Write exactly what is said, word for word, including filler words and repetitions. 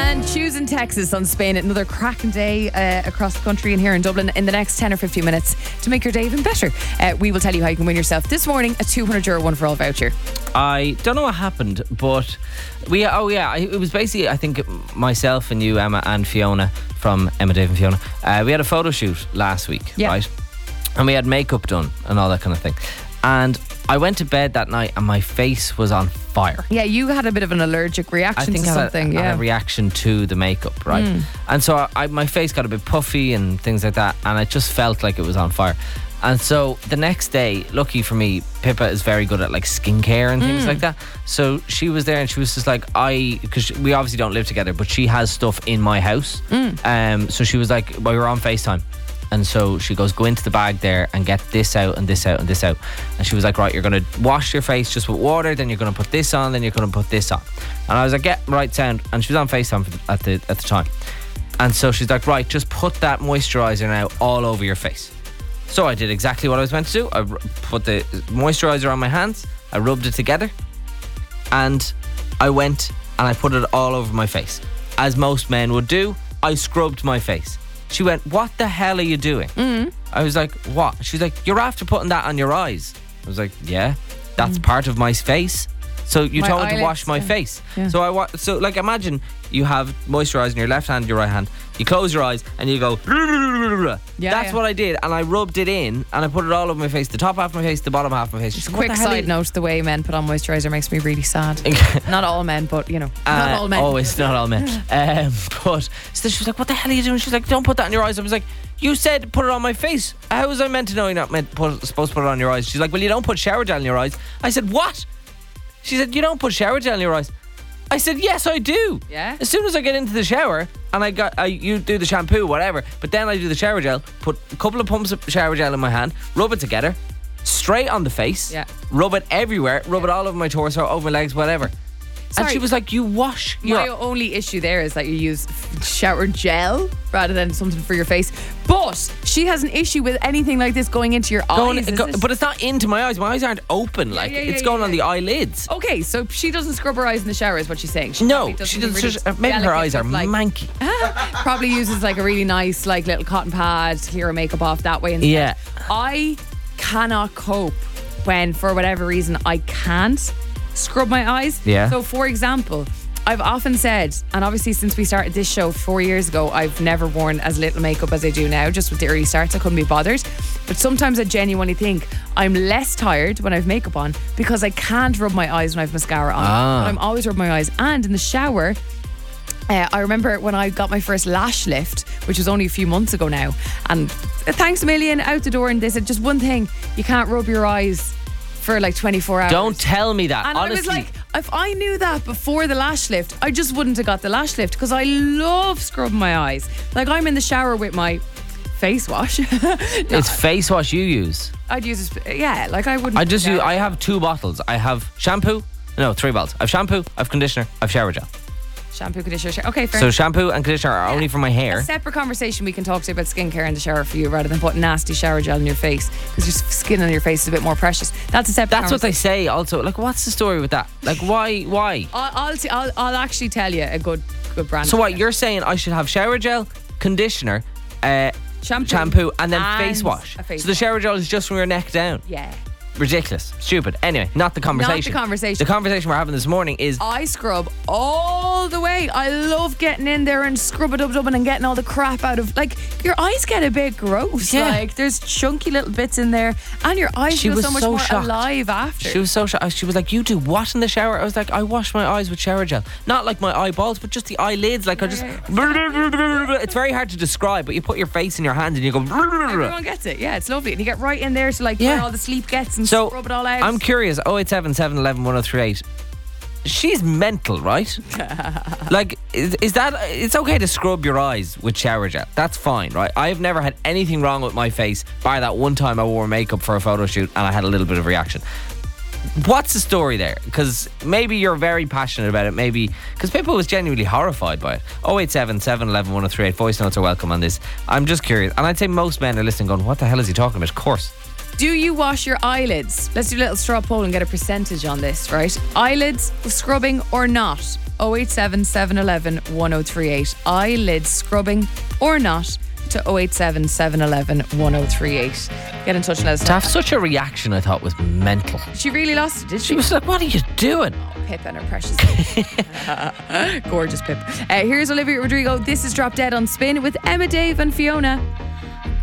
And choosing Texas on Spain, another cracking day uh, across the country and here in Dublin in the next ten or fifteen minutes to make your day even better. Uh, we will tell you how you can win yourself this morning a two hundred euro one for all voucher. I don't know what happened, but we, oh yeah, it was basically, I think, myself and you, Emma, and Fiona from Emma, Dave and Fiona. Uh, we had a photo shoot last week, yeah. right? And we had makeup done and all that kind of thing. And I went to bed that night and my face was on fire. Yeah, you had a bit of an allergic reaction I think to I had something. a, yeah, I had a reaction to the makeup, right? Mm. And so I, my face got a bit puffy and things like that, and I just felt like it was on fire. And so the next day, lucky for me, Pippa is very good at like skincare and things mm. like that. So she was there and she was just like, I, because we obviously don't live together, but she has stuff in my house. Mm. Um, so she was like, well, we were on FaceTime. And so she goes, go into the bag there and get this out and this out and this out. And she was like, right, you're going to wash your face just with water, then you're going to put this on, then you're going to put this on. And I was like, get right sound. And she was on FaceTime for the, at the at the time. And so she's like, right, just put that moisturiser now all over your face. So I did exactly what I was meant to do. I put the moisturiser on my hands, I rubbed it together, and I went and I put it all over my face. As most men would do, I scrubbed my face. She went, what the hell are you doing? Mm-hmm. I was like, what? She's like, you're after putting that on your eyes. I was like, yeah, that's mm. part of my face. So you my told me eyelids, to wash my yeah. face. Yeah. So I wa- so like imagine you have moisturiser in your left hand, your right hand. You close your eyes and you go. Yeah, That's yeah. what I did, and I rubbed it in and I put it all over my face. The top half of my face, the bottom half of my face. Just a quick side note: the way men put on moisturiser makes me really sad. Not all men, but you know, uh, not all men. Always, not all men. Um, but so she was like, "What the hell are you doing?" She's like, "Don't put that in your eyes." I was like, "You said put it on my face. How was I meant to know you're not meant put, supposed to put it on your eyes?" She's like, "Well, you don't put shower gel in your eyes." I said, "What?" She said, "You don't put shower gel in your eyes." I said, "Yes, I do." Yeah. As soon as I get into the shower and I got, I you do the shampoo, whatever, but then I do the shower gel. Put a couple of pumps of shower gel in my hand, rub it together, straight on the face. Yeah. Rub it everywhere. Rub yeah. it all over my torso, over my legs, whatever. Sorry. And she was like, you wash your... My only issue there is that you use shower gel rather than something for your face. But she has an issue with anything like this going into your going, eyes. Go, it? But it's not into my eyes. My eyes aren't open. Yeah, like yeah, yeah, It's yeah, going yeah. on the eyelids. Okay, so she doesn't scrub her eyes in the shower is what she's saying. She no, doesn't she doesn't. really Just, maybe her eyes are like, manky. Probably uses like a really nice like little cotton pad to clear her makeup off that way. Instead. Yeah. I cannot cope when, for whatever reason, I can't scrub my eyes. Yeah. So, for example, I've often said, and obviously since we started this show four years ago, I've never worn as little makeup as I do now, just with the early starts. I couldn't be bothered. But sometimes I genuinely think I'm less tired when I've makeup on because I can't rub my eyes when I've mascara on. Ah. But I'm always rubbing my eyes. And in the shower, Uh, I remember when I got my first lash lift, which was only a few months ago now, and thanks a million out the door, and they said just one thing: you can't rub your eyes for like twenty-four hours. Don't tell me that. And honestly. I was like, if I knew that before the lash lift, I just wouldn't have got the lash lift because I love scrubbing my eyes. Like I'm in the shower with my face wash. no, it's face wash you use. I'd use it. Yeah, like I wouldn't. I just use. I have two bottles. I have shampoo. No, three bottles. I have shampoo. I have conditioner. I have shower gel. Shampoo, conditioner, shower. Okay, fair. So shampoo and conditioner are yeah. only for my hair. A separate conversation we can talk to you about skincare in the shower for you rather than putting nasty shower gel in your face because your skin on your face is a bit more precious. That's a separate That's what they say also. Like, what's the story with that? Like, why? Why? I'll, I'll, t- I'll, I'll actually tell you a good good brand. So what, you're saying I should have shower gel, conditioner, uh, shampoo, shampoo and then and face wash. a face so the shower gel is just from your neck down? Yeah. Ridiculous. Stupid. Anyway, not the conversation. Not the conversation. The conversation we're having this morning is I scrub all the way. I love getting in there and scrub it up, up and getting all the crap out of, like, your eyes get a bit gross. Yeah. Like there's chunky little bits in there and your eyes she feel was so much so more shocked. alive after. She was so shocked. She was like, you do what in the shower? I was like, I wash my eyes with shower gel. Not like my eyeballs, but just the eyelids. Like, yeah, I just yeah. It's very hard to describe, but you put your face in your hand and you go. Everyone gets it. Yeah, it's lovely. And you get right in there to like yeah. where all the sleep gets and so, scrub it all out. I'm curious. oh eight seven, seven one one, one oh three eight. She's mental, right? Like, is, is that... It's okay to scrub your eyes with shower gel. That's fine, right? I've never had anything wrong with my face, bar that one time I wore makeup for a photo shoot and I had a little bit of reaction. What's the story there? Because maybe you're very passionate about it. Maybe... Because people was genuinely horrified by it. oh eight seven, seven one one, one oh three eight. Voice notes are welcome on this. I'm just curious. And I'd say most men are listening going, what the hell is he talking about? Of course. Do you wash your eyelids? Let's do a little straw poll and get a percentage on this, right? Eyelids scrubbing or not? oh eight seven, seven one one, one oh three eight. Eyelids scrubbing or not? To oh eight seven, seven one one, one oh three eight. Get in touch and let us know. To have such a reaction, I thought, was mental. She really lost it, did she? She was like, what are you doing? Pip and her precious Gorgeous Pip. Uh, here's Olivia Rodrigo. This is Drop Dead on Spin with Emma, Dave and Fiona.